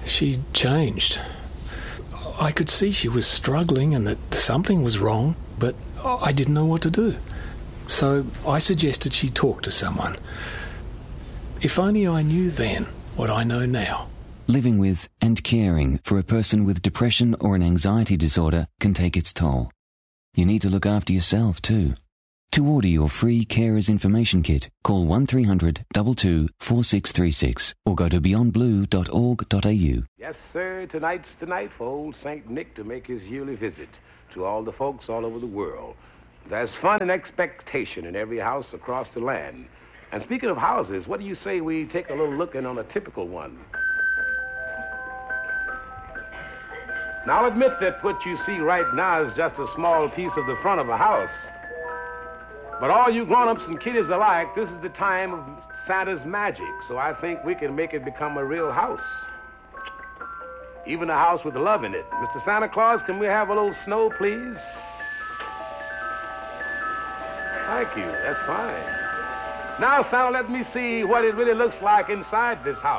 She'd changed. I could see she was struggling and that something was wrong, but I didn't know what to do. So I suggested she talk to someone. If only I knew then what I know now. Living with and caring for a person with depression or an anxiety disorder can take its toll. You need to look after yourself too. To order your free Carers Information Kit, call 1300 22 4636 or go to beyondblue.org.au. Yes, sir, tonight's the night for old St. Nick to make his yearly visit to all the folks all over the world. There's fun and expectation in every house across the land. And speaking of houses, what do you say we take a little look in on a typical one? Now, I'll admit that what you see right now is just a small piece of the front of a house. But all you grown-ups and kiddies alike, this is the time of Santa's magic, so I think we can make it become a real house. Even a house with love in it. Mr. Santa Claus, can we have a little snow, please? Thank you, that's fine. Now, Santa, let me see what it really looks like inside this house.